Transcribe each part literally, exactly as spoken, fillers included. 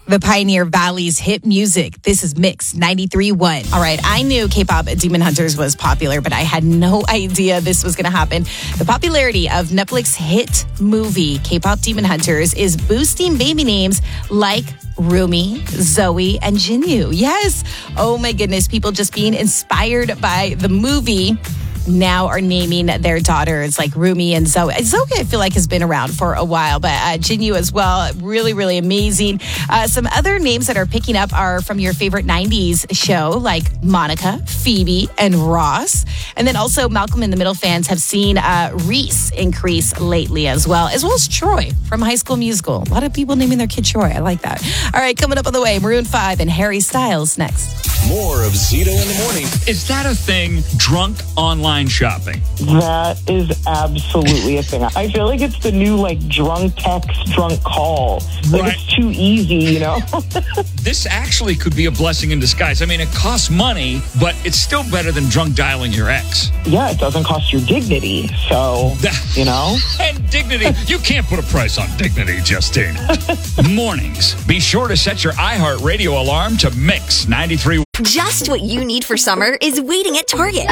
The Pioneer Valley's hit music. This is Mix ninety-three point one. All right, I knew K-pop Demon Hunters was popular, but I had no idea this was going to happen. The popularity of Netflix hit movie K-pop Demon Hunters is boosting baby names like Rumi, Zoe, and Jinwoo. Yes. Oh my goodness. People just being inspired by the movie now are naming their daughters like Rumi and Zoe. Zoe, I feel like, has been around for a while, but uh, Jinwoo as well. Really, really amazing. Uh, some other names that are picking up are from your favorite nineties show, like Monica, Phoebe, and Ross. And then also Malcolm in the Middle fans have seen uh, Reese increase lately as well, as well as Troy from High School Musical. A lot of people naming their kid Troy. I like that. All right, coming up on the way, Maroon five and Harry Styles next. More of Zito in the morning. Is that a thing? Drunk online shopping. That is absolutely a thing. I feel like it's the new, like, drunk text, drunk call. Like, Right. it's too easy, you know? This actually could be a blessing in disguise. I mean, it costs money, but it's still better than drunk dialing your ex. Yeah, it doesn't cost your dignity. So, you know? And dignity. You can't put a price on dignity, Justine. Mornings. Be sure to set your iHeartRadio alarm to Mix ninety-three. Just what you need for summer is waiting at Target.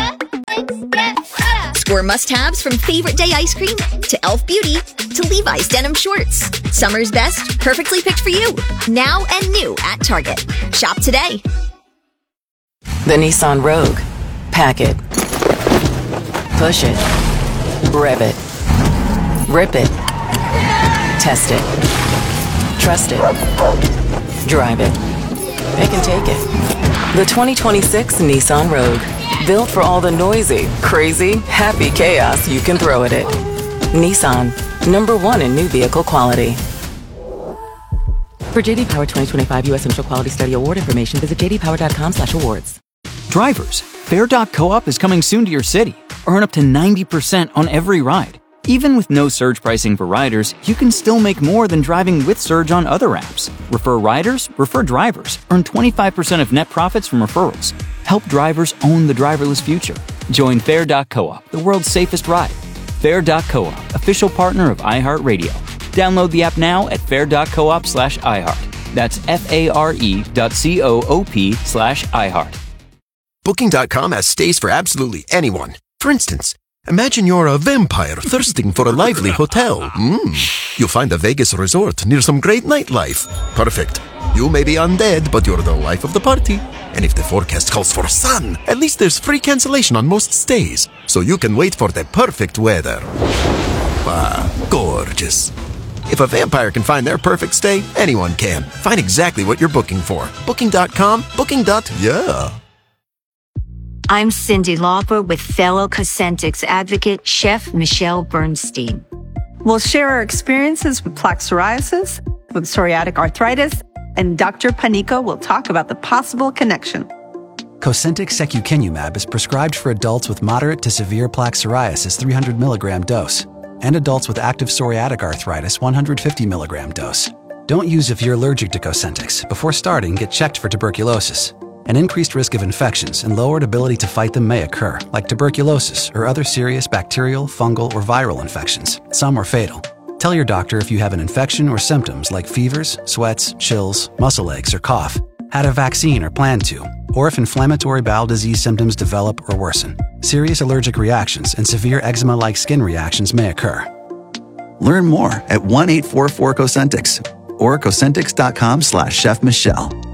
Score must-haves from Favorite Day ice cream to e l f Beauty to Levi's denim shorts. Summer's best, perfectly picked for you. Now and new at Target. Shop today. The Nissan Rogue. Pack it. Push it. Rev it. Rip it. Test it. Trust it. Drive it. It can take it. The twenty twenty-six Nissan Rogue. Built for all the noisy, crazy, happy chaos you can throw at it. Nissan. Number one in new vehicle quality. For J D Power twenty twenty-five U S Initial Quality Study Award information, visit j d power dot com slash awards. Drivers, Fair dot co-op is coming soon to your city. Earn up to ninety percent on every ride. Even with no surge pricing for riders, you can still make more than driving with Surge on other apps. Refer riders, refer drivers. Earn twenty-five percent of net profits from referrals. Help drivers own the driverless future. Join Fair dot co-op, the world's safest ride. Fair dot co-op, official partner of iHeartRadio. Download the app now at fair dot coop slash iHeart. That's F-A-R-E dot C-O-O-P slash iHeart. Booking dot com has stays for absolutely anyone. For instance, imagine you're a vampire thirsting for a lively hotel. Mm. You'll find a Vegas resort near some great nightlife. Perfect. You may be undead, but you're the life of the party. And if the forecast calls for sun, at least there's free cancellation on most stays, so you can wait for the perfect weather. Ah, gorgeous. If a vampire can find their perfect stay, anyone can. Find exactly what you're booking for. Booking dot com, booking. Yeah. I'm Cindy Lauper with fellow Cosentix advocate, Chef Michelle Bernstein. We'll share our experiences with plaque psoriasis, with psoriatic arthritis, and Doctor Panico will talk about the possible connection. Cosentix secukinumab is prescribed for adults with moderate to severe plaque psoriasis three hundred milligram dose and adults with active psoriatic arthritis one hundred fifty milligram dose. Don't use if you're allergic to Cosentix. Before starting, get checked for tuberculosis. An increased risk of infections and lowered ability to fight them may occur, like tuberculosis or other serious bacterial, fungal, or viral infections. Some are fatal. Tell your doctor if you have an infection or symptoms like fevers, sweats, chills, muscle aches, or cough, had a vaccine or plan to, or if inflammatory bowel disease symptoms develop or worsen. Serious allergic reactions and severe eczema-like skin reactions may occur. Learn more at one eight four four Cosentix or Cosentix dot com slash Chef Michelle.